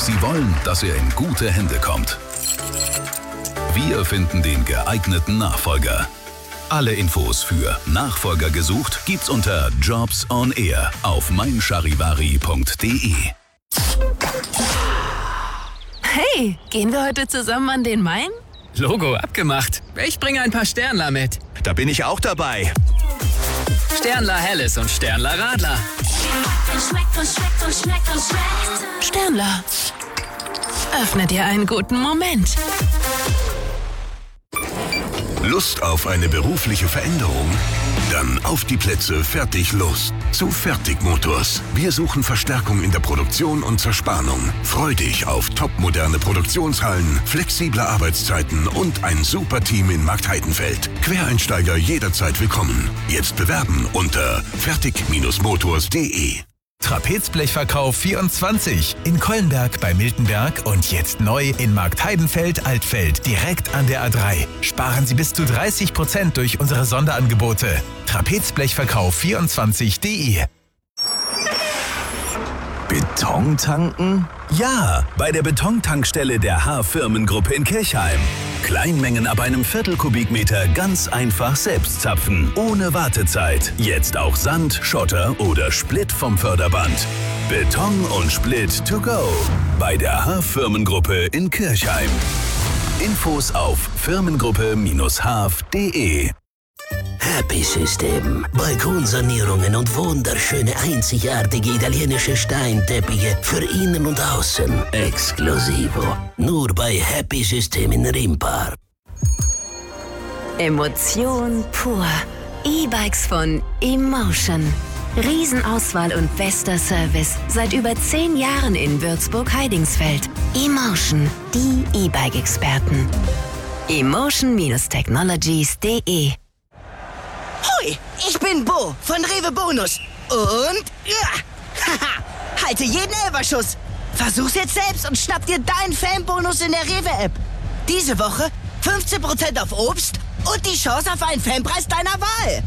Sie wollen, dass er in gute Hände kommt. Wir finden den geeigneten Nachfolger. Alle Infos für Nachfolger gesucht gibt's unter Jobs on Air auf meincharivari.de. Hey, gehen wir heute zusammen an den Main? Logo abgemacht. Ich bringe ein paar Sternler mit. Da bin ich auch dabei. Sternler Helles und Sternler Radler. Sternler. Öffne dir einen guten Moment. Lust auf eine berufliche Veränderung? Dann auf die Plätze, fertig, los. Zu Fertigmotors. Wir suchen Verstärkung in der Produktion und Zerspannung. Freu dich auf topmoderne Produktionshallen, flexible Arbeitszeiten und ein super Team in Marktheidenfeld. Quereinsteiger jederzeit willkommen. Jetzt bewerben unter fertig-motors.de. Trapezblechverkauf 24 in Kollenberg bei Miltenberg und jetzt neu in Marktheidenfeld-Altfeld, direkt an der A3. Sparen Sie bis zu 30% durch unsere Sonderangebote. Trapezblechverkauf24.de. Beton tanken? Ja, bei der Betontankstelle der H-Firmengruppe in Kirchheim. Kleinmengen ab einem Viertelkubikmeter ganz einfach selbst zapfen, ohne Wartezeit. Jetzt auch Sand, Schotter oder Split vom Förderband. Beton und Split to go bei der H-Firmengruppe in Kirchheim. Infos auf firmengruppe-haf.de. Happy System. Balkonsanierungen und wunderschöne, einzigartige italienische Steinteppiche für innen und außen. Exklusivo. Nur bei Happy System in Rimpa. Emotion pur. E-Bikes von Emotion. Riesenauswahl und bester Service. Seit über 10 Jahren in Würzburg-Heidingsfeld. Emotion, die E-Bike-Experten. Emotion-Technologies.de. Hoi, ich bin Bo von Rewe Bonus. Und haha, halte jeden Elferschuss. Versuch's jetzt selbst und schnapp dir deinen Fanbonus in der Rewe-App. Diese Woche 15% auf Obst und die Chance auf einen Fanpreis deiner Wahl.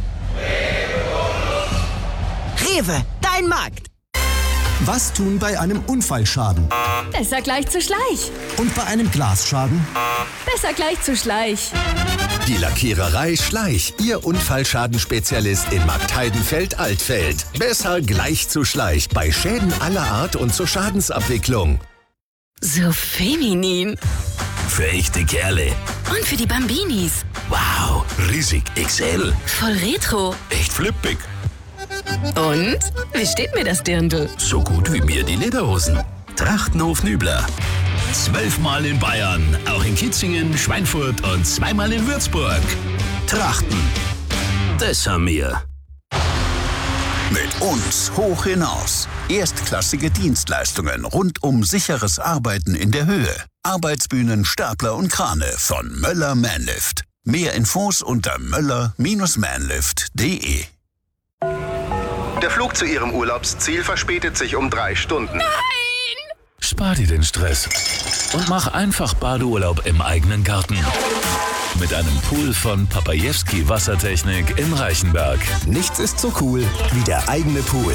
Rewe, dein Markt. Was tun bei einem Unfallschaden? Besser gleich zu Schleich. Und bei einem Glasschaden? Besser gleich zu Schleich. Die Lackiererei Schleich, Ihr Unfallschadenspezialist in Marktheidenfeld-Altfeld. Besser gleich zu Schleich bei Schäden aller Art und zur Schadensabwicklung. So feminin. Für echte Kerle. Und für die Bambinis. Wow, riesig XL. Voll retro. Echt flippig. Und? Wie steht mir das Dirndl? So gut wie mir die Lederhosen. Trachtenhof Nübler. 12-mal in Bayern, auch in Kitzingen, Schweinfurt und 2-mal in Würzburg. Trachten. Das haben wir. Mit uns hoch hinaus. Erstklassige Dienstleistungen rund um sicheres Arbeiten in der Höhe. Arbeitsbühnen, Stapler und Krane von Möller Manlift. Mehr Infos unter möller-manlift.de. Der Flug zu Ihrem Urlaubsziel verspätet sich um 3 Stunden. Nein! Spar dir den Stress und mach einfach Badeurlaub im eigenen Garten. Mit einem Pool von Papajewski Wassertechnik in Reichenberg. Nichts ist so cool wie der eigene Pool.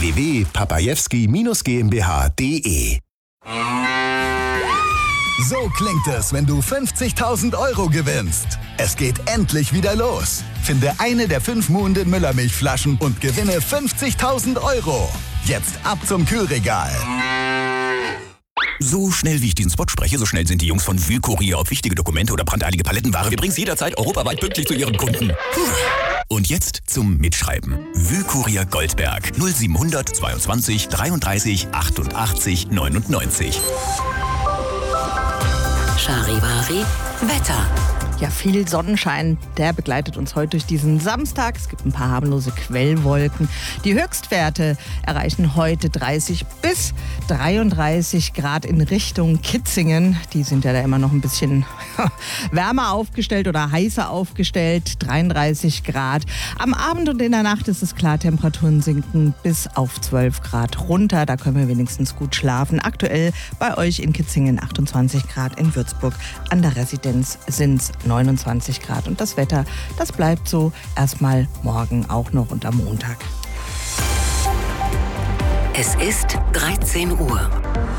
www.papajewski-gmbh.de. So klingt es, wenn du 50.000 € gewinnst. Es geht endlich wieder los. Finde eine der 5 Muhnden Müllermilchflaschen und gewinne 50.000 €. Jetzt ab zum Kühlregal. So schnell wie ich diesen Spot spreche, so schnell sind die Jungs von Wühlkurier auf wichtige Dokumente oder brandeilige Palettenware. Wir bringen es jederzeit europaweit pünktlich zu ihren Kunden. Und jetzt zum Mitschreiben. Wühlkurier Goldberg 0700 22 33 88 99. Charivari Wetter. Ja, viel Sonnenschein, der begleitet uns heute durch diesen Samstag. Es gibt ein paar harmlose Quellwolken. Die Höchstwerte erreichen heute 30 bis 33 Grad in Richtung Kitzingen. Die sind ja da immer noch ein bisschen wärmer aufgestellt oder heißer aufgestellt. 33 Grad. Am Abend und in der Nacht ist es klar, Temperaturen sinken bis auf 12 Grad runter. Da können wir wenigstens gut schlafen. Aktuell bei euch in Kitzingen 28 Grad, in Würzburg an der Residenz sind es 29 Grad. Und das Wetter, das bleibt so erstmal morgen auch noch und am Montag. Es ist 13 Uhr.